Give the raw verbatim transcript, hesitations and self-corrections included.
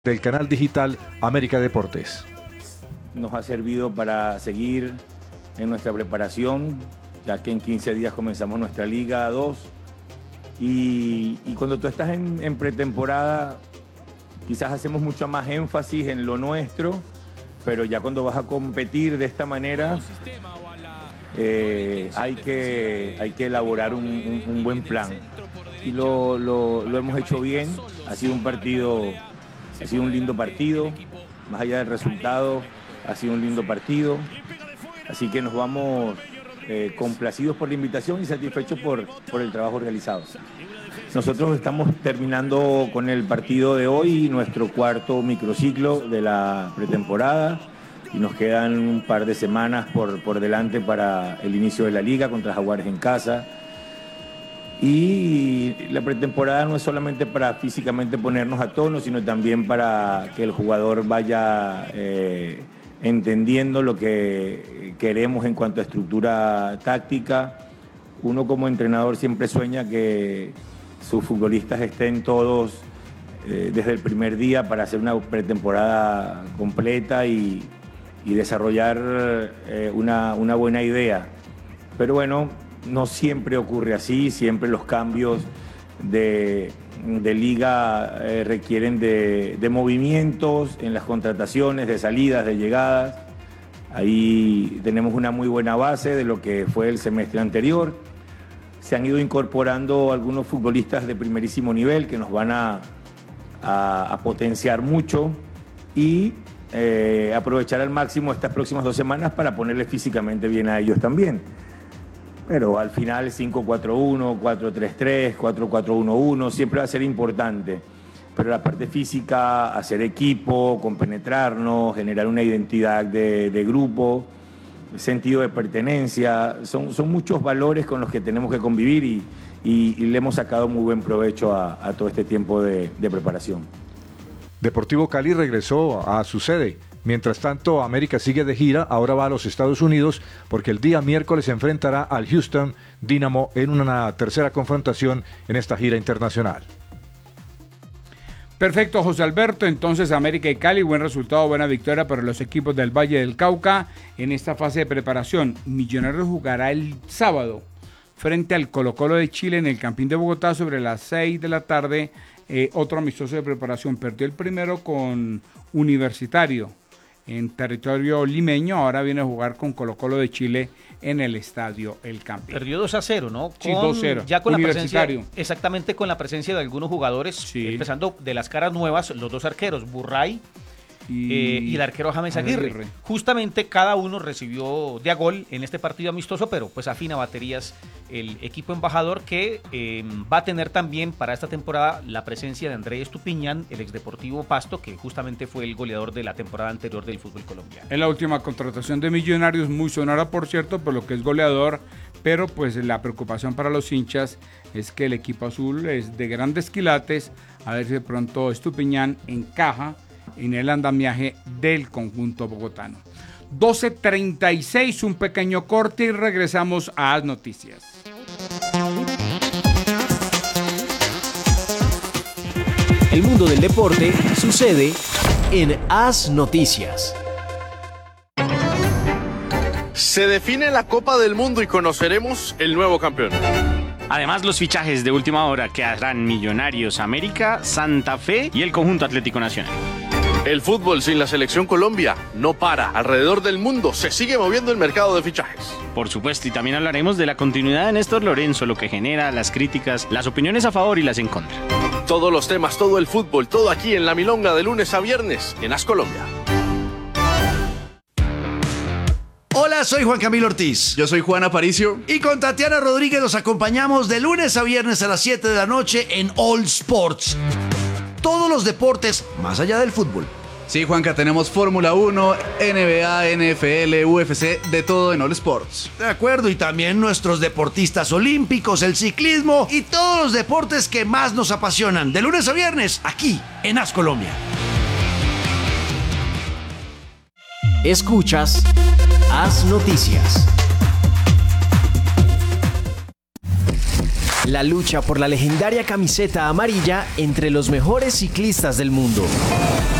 del canal digital América Deportes. Nos ha servido para seguir en nuestra preparación, ya que en quince días comenzamos nuestra Liga dos. Y, y cuando tú estás en, en pretemporada, quizás hacemos mucho más énfasis en lo nuestro, pero ya cuando vas a competir de esta manera, eh, hay, que, hay que elaborar un, un, un buen plan. Y lo, lo, lo hemos hecho bien. Ha sido un partido, ha sido un lindo partido, más allá del resultado, ha sido un lindo partido. Así que nos vamos eh, complacidos por la invitación y satisfechos por, por el trabajo realizado. Nosotros estamos terminando con el partido de hoy, nuestro cuarto microciclo de la pretemporada, y nos quedan un par de semanas por, por delante para el inicio de la liga contra Jaguares en casa. Y la pretemporada no es solamente para físicamente ponernos a tono, sino también para que el jugador vaya eh, entendiendo lo que queremos en cuanto a estructura táctica. Uno como entrenador siempre sueña que sus futbolistas estén todos eh, desde el primer día para hacer una pretemporada completa y, y desarrollar eh, una, una buena idea. Pero bueno, no siempre ocurre así, siempre los cambios de, de liga eh, requieren de, de movimientos en las contrataciones, de salidas, de llegadas. Ahí tenemos una muy buena base de lo que fue el semestre anterior. Se han ido incorporando algunos futbolistas de primerísimo nivel que nos van a, a, a potenciar mucho y eh, aprovechar al máximo estas próximas dos semanas para ponerles físicamente bien a ellos también. Pero al final cinco cuatro uno, cuatro tres tres, cuatro cuatro uno uno siempre va a ser importante. Pero la parte física, hacer equipo, compenetrarnos, generar una identidad de, de grupo, sentido de pertenencia, son, son muchos valores con los que tenemos que convivir y, y, y le hemos sacado muy buen provecho a, a todo este tiempo de, de preparación. Deportivo Cali regresó a su sede. Mientras tanto, América sigue de gira, ahora va a los Estados Unidos porque el día miércoles se enfrentará al Houston Dynamo en una tercera confrontación en esta gira internacional. Perfecto, José Alberto. Entonces, América y Cali, buen resultado, buena victoria para los equipos del Valle del Cauca en esta fase de preparación. Millonarios jugará el sábado frente al Colo-Colo de Chile en el Campín de Bogotá sobre las seis de la tarde. Eh, otro amistoso de preparación. Perdió el primero con Universitario en territorio limeño, ahora viene a jugar con Colo-Colo de Chile en el estadio El Campín. Perdió dos a cero, ¿no? Con, sí, dos a cero. Ya con la presencia, exactamente con la presencia de algunos jugadores, sí. Empezando de las caras nuevas, los dos arqueros, Burray y, eh, y el arquero James Aguirre. Aguirre. Justamente cada uno recibió de a gol en este partido amistoso, pero pues afina baterías el equipo embajador que eh, va a tener también para esta temporada la presencia de Andrés Estupiñán, el exdeportivo Pasto, que justamente fue el goleador de la temporada anterior del fútbol colombiano. En la última contratación de Millonarios, muy sonora por cierto, por lo que es goleador, pero pues la preocupación para los hinchas es que el equipo azul es de grandes quilates, a ver si de pronto Estupiñán encaja en el andamiaje del conjunto bogotano. doce treinta y seis, un pequeño corte y regresamos a las noticias. El mundo del deporte sucede en As Noticias. Se define la Copa del Mundo y conoceremos el nuevo campeón. Además, los fichajes de última hora que harán Millonarios, América, Santa Fe y el conjunto Atlético Nacional. El fútbol sin la selección Colombia no para. Alrededor del mundo se sigue moviendo el mercado de fichajes. Por supuesto, y también hablaremos de la continuidad de Néstor Lorenzo, lo que genera las críticas, las opiniones a favor y las en contra. Todos los temas, todo el fútbol, todo aquí en La Milonga de lunes a viernes en As Colombia. Hola, soy Juan Camilo Ortiz. Yo soy Juan Aparicio. Y con Tatiana Rodríguez los acompañamos de lunes a viernes a las siete de la noche en All Sports. Todos los deportes más allá del fútbol. Sí, Juanca, tenemos Fórmula uno, N B A, N F L, U F C, de todo en All Sports. De acuerdo, y también nuestros deportistas olímpicos, el ciclismo y todos los deportes que más nos apasionan. De lunes a viernes, aquí en As Colombia. Escuchas As Noticias. La lucha por la legendaria camiseta amarilla entre los mejores ciclistas del mundo.